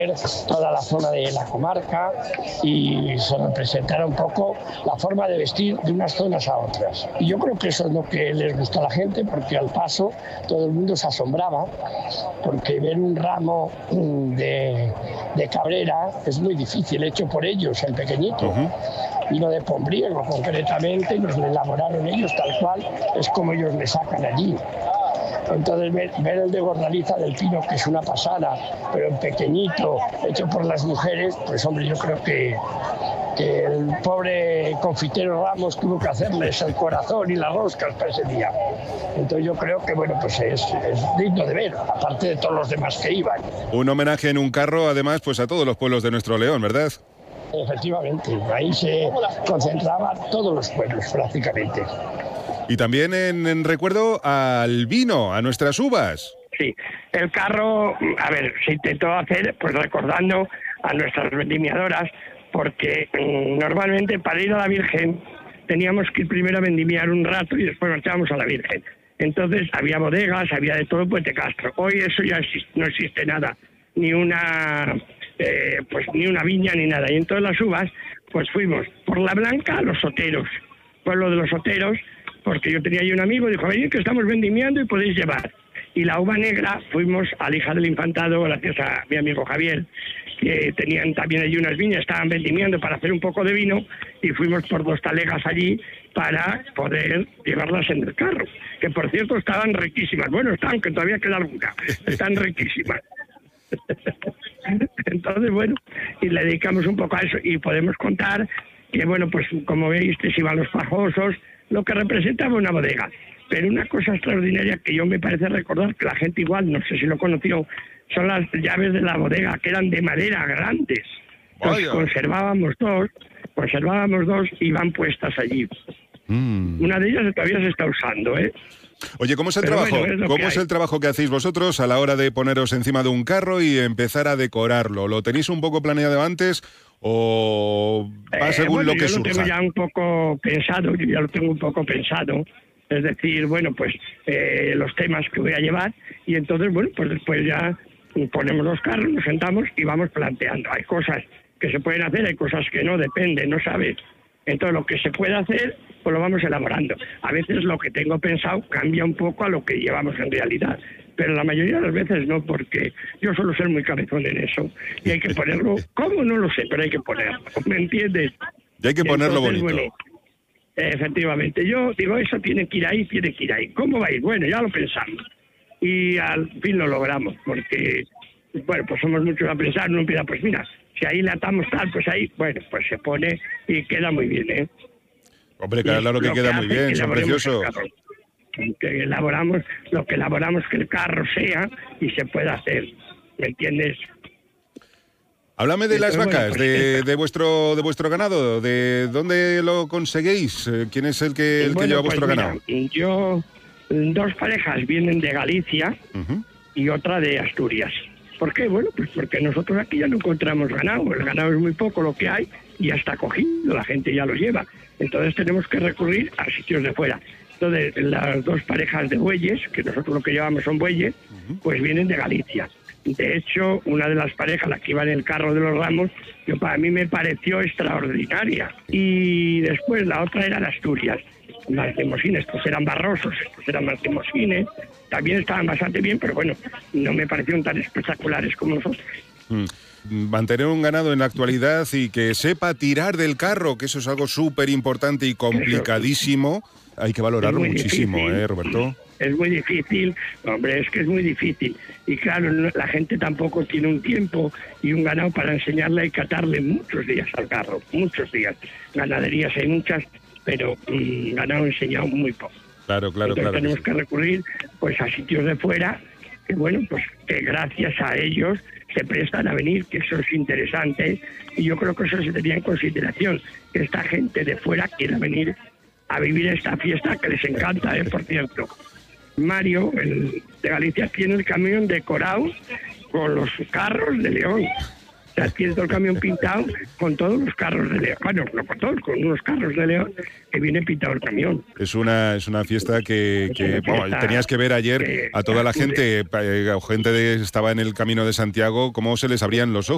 toda la zona de la comarca y se representara un poco la forma de vestir de unas zonas a otras. Y yo creo que eso es lo que les gusta a la gente, porque al paso todo el mundo se asombraba, porque ver un ramo de cabrera es muy difícil, hecho por ellos, el pequeñito. Vino de Pombriego concretamente, nos lo elaboraron ellos tal cual, es como ellos le sacan allí. Entonces ver el de Gordaliza del Pino, que es una pasada, pero en pequeñito, hecho por las mujeres, pues hombre, yo creo que el pobre confitero Ramos tuvo que hacerles el corazón y las roscas para ese día. Entonces yo creo que bueno, pues es digno de ver, aparte de todos los demás que iban. Un homenaje en un carro, además, pues a todos los pueblos de nuestro León, ¿verdad? Efectivamente, ahí se concentraban todos los pueblos prácticamente. Y también en recuerdo al vino, a nuestras uvas. Sí, el carro, a ver, se intentó hacer pues recordando a nuestras vendimiadoras, porque normalmente para ir a la Virgen teníamos que ir primero a vendimiar un rato y después marchábamos a la Virgen. Entonces había bodegas, había de todo en Puente Castro. Hoy eso ya no existe nada, ni una viña ni nada. Y entonces las uvas, pues fuimos por la Blanca a Los Soteros, pueblo de Los Soteros, porque yo tenía ahí un amigo, dijo, venid que estamos vendimiando y podéis llevar. Y la uva negra fuimos al Hija del Infantado, gracias a mi amigo Javier, que tenían también allí unas viñas, estaban vendimiando para hacer un poco de vino, y fuimos por 2 talegas allí para poder llevarlas en el carro, que por cierto estaban riquísimas. Bueno, están, que todavía queda alguna, están riquísimas. Entonces, bueno, y le dedicamos un poco a eso, y podemos contar que, bueno, pues como veis, se iban los fajosos, lo que representaba una bodega. Pero una cosa extraordinaria que yo me parece recordar, que la gente igual, no sé si lo conoció, son las llaves de la bodega, que eran de madera grandes. Entonces conservábamos dos y van puestas allí. Una de ellas todavía se está usando, ¿eh? Oye, ¿cómo es el trabajo? Bueno, ¿Cómo es el trabajo que hacéis vosotros a la hora de poneros encima de un carro y empezar a decorarlo? ¿Lo tenéis un poco planeado antes o va según lo que surja? Yo lo tengo ya un poco pensado, es decir, bueno, pues los temas que voy a llevar, y entonces, bueno, pues después ya ponemos los carros, nos sentamos y vamos planteando. Hay cosas que se pueden hacer, hay cosas que no, depende, no sabes. Entonces lo que se puede hacer, pues lo vamos elaborando. A veces lo que tengo pensado cambia un poco a lo que llevamos en realidad, pero la mayoría de las veces no, porque yo suelo ser muy cabezón en eso, y hay que ponerlo, ¿cómo? No lo sé, pero hay que ponerlo, ¿me entiendes? Y hay que ponerlo entonces, bonito. Bueno, efectivamente, yo digo, eso tiene que ir ahí. ¿Cómo va a ir? Bueno, ya lo pensamos. Y al fin lo logramos, porque, bueno, pues somos muchos a pensar, uno empieza, pues mira, si ahí le atamos tal, pues ahí, bueno, pues se pone y queda muy bien, ¿eh? Hombre, claro que queda muy bien, son preciosos. Que elaboramos lo que elaboramos que el carro sea y se pueda hacer, ¿me entiendes? Háblame de las vacas, pues, de vuestro ganado, ¿de dónde lo conseguís? ¿Quién es el que lleva vuestro ganado? Yo, 2 parejas vienen de Galicia y otra de Asturias. ¿Por qué? Bueno, pues porque nosotros aquí ya no encontramos ganado, el ganado es muy poco lo que hay y ya está cogido, la gente ya lo lleva. Entonces tenemos que recurrir a sitios de fuera. Entonces las 2 parejas de bueyes, que nosotros lo que llevamos son bueyes, pues vienen de Galicia. De hecho, una de las parejas, la que iba en el carro de los ramos, que para mí me pareció extraordinaria. Y después la otra era de Asturias, Marcemosines, estos eran barrosos, estos eran Marcemosines, también estaban bastante bien, pero bueno, no me parecieron tan espectaculares como nosotros. Mantener un ganado en la actualidad y que sepa tirar del carro, que eso es algo súper importante y complicadísimo, hay que valorarlo muchísimo, difícil. Roberto? Es muy difícil, hombre, es que es muy difícil. Y claro, la gente tampoco tiene un tiempo y un ganado para enseñarle y catarle muchos días al carro, muchos días. Ganaderías hay muchas, pero ganado enseñado muy poco. Claro. Entonces tenemos que recurrir pues a sitios de fuera, que bueno, pues que gracias a ellos se prestan a venir, que eso es interesante, y yo creo que eso se tenía en consideración, que esta gente de fuera quiera venir a vivir esta fiesta que les encanta, por cierto. Mario, el de Galicia, tiene el camión decorado con los carros de León. O sea, tiene todo el camión pintado con todos los carros de León. Bueno, no con todos, con unos carros de León que viene pintado el camión. Es una fiesta que tenías que ver ayer a toda la gente, gente estaba en el Camino de Santiago, cómo se les abrían los ojos.